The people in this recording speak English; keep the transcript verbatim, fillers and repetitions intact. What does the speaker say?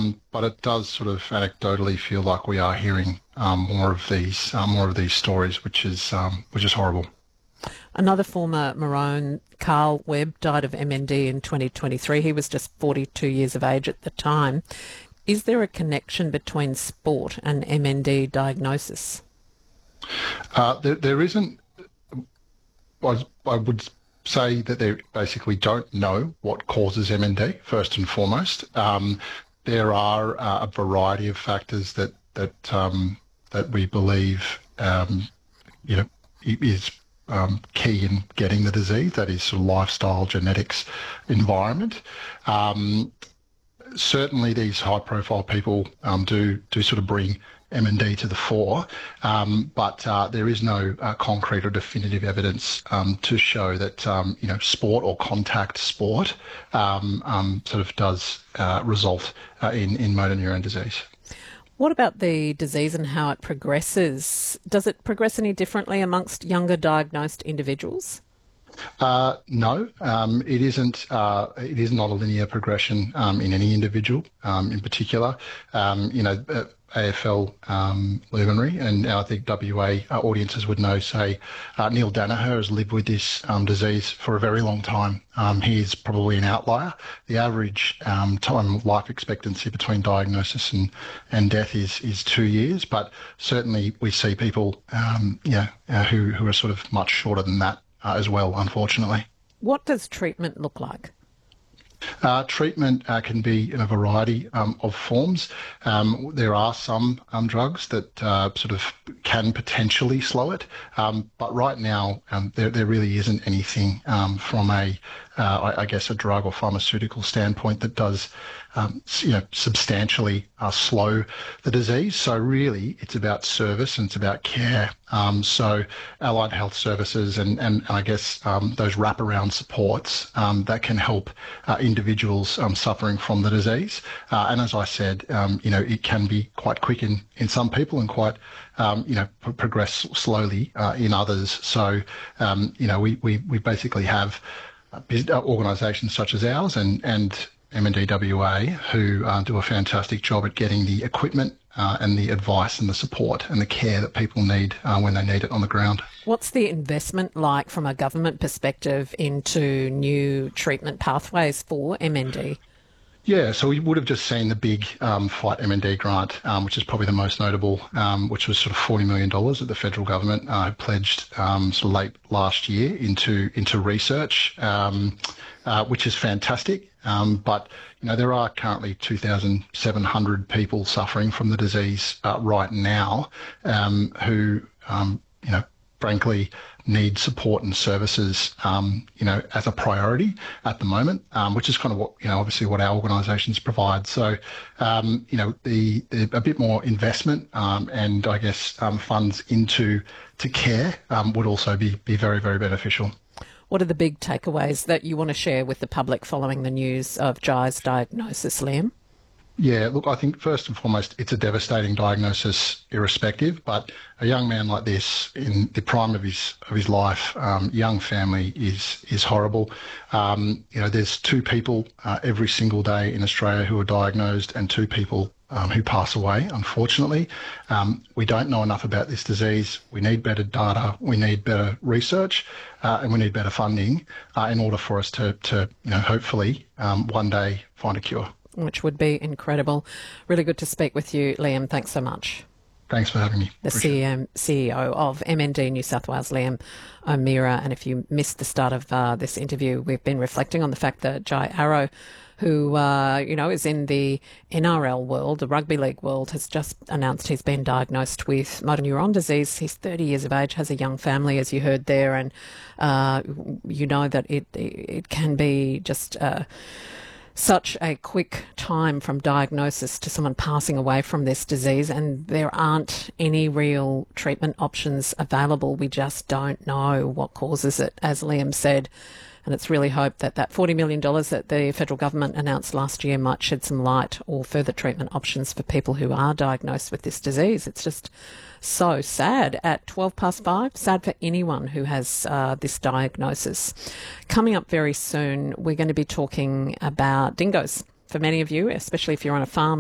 um, but it does sort of anecdotally feel like we are hearing um, more of these uh, more of these stories, which is um, which is horrible. Another former Maroon, Carl Webb, died of M N D in twenty twenty-three. He was just forty-two years of age at the time. Is there a connection between sport and M N D diagnosis? Uh, there, there isn't. I, I would say that they basically don't know what causes M N D, first and foremost. Um, there are uh, a variety of factors that that um, that we believe um, you know is um, key in getting the disease. That is sort of lifestyle, genetics, environment. Um, certainly, these high-profile people um, do do sort of bring M N D to the fore, um, but uh, there is no uh, concrete or definitive evidence um, to show that um, you know sport or contact sport um, um, sort of does uh, result uh, in in motor neuron disease. What about the disease and how it progresses? Does it progress any differently amongst younger diagnosed individuals? Uh, no, um, it isn't. Uh, it is not a linear progression um, in any individual, um, in particular. Um, you know, uh, A F L um, luminary, and I think W A uh, audiences would know. Say, uh, Neil Danaher has lived with this um, disease for a very long time. Um, he is probably an outlier. The average um, time of life expectancy between diagnosis and, and death is is two years, but certainly we see people, um, yeah, uh, who who are sort of much shorter than that. Uh, as well, unfortunately. What does treatment look like? Uh, treatment uh, can be in a variety um, of forms. Um, there are some um, drugs that uh, sort of can potentially slow it, um, but right now um, there, there really isn't anything um, from a, uh, I, I guess, a drug or pharmaceutical standpoint that does, um, you know, substantially uh, slow the disease. So really, it's about service and it's about care. Um, so allied health services and, and, and I guess um, those wraparound supports um, that can help uh, individuals um, suffering from the disease. Uh, and as I said, um, you know, it can be quite quick in, in some people and quite, um, you know, p- progress slowly uh, in others. So, um, you know, we, we, we basically have uh, organisations such as ours and, and M N D W A who uh, do a fantastic job at getting the equipment Uh, and the advice and the support and the care that people need uh, when they need it on the ground. What's the investment like from a government perspective into new treatment pathways for M N D? Yeah, so we would have just seen the big um, Fight M N D grant, um, which is probably the most notable, um, which was sort of forty million dollars that the federal government uh, pledged um, sort of late last year into into research, um, uh, which is fantastic. Um, but, you know, there are currently two thousand seven hundred people suffering from the disease uh, right now um, who, um, you know, frankly, need support and services, um, you know, as a priority at the moment, um, which is kind of what, you know, obviously what our organisations provide. So, um, you know, the, the a bit more investment um, and I guess um, funds into to care um, would also be, be very, very beneficial. What are the big takeaways that you want to share with the public following the news of Jai's diagnosis, Liam? Yeah, look, I think first and foremost, it's a devastating diagnosis irrespective, but a young man like this in the prime of his of his life, um, young family is is horrible. Um, you know, there's two people uh, every single day in Australia who are diagnosed and two people um, who pass away, unfortunately. Um, we don't know enough about this disease. We need better data, we need better research, uh, and we need better funding uh, in order for us to, to you know, hopefully um, one day find a cure. Which would be incredible. Really good to speak with you, Liam. Thanks so much. Thanks for having me. The C M, C E O of M N D New South Wales, Liam O'Meara. And if you missed the start of uh, this interview, we've been reflecting on the fact that Jai Arrow, who, uh, you know, is in the N R L world, the rugby league world, has just announced he's been diagnosed with motor neuron disease. He's thirty years of age, has a young family, as you heard there. And uh, you know that it, it can be just... Uh, such a quick time from diagnosis to someone passing away from this disease, and there aren't any real treatment options available. We just don't know what causes it, as Liam said. And it's really hoped that that forty million dollars that the federal government announced last year might shed some light or further treatment options for people who are diagnosed with this disease. It's just so sad at twelve past five. Sad for anyone who has uh, this diagnosis. Coming up very soon, we're going to be talking about dingoes. For many of you, especially if you're on a farm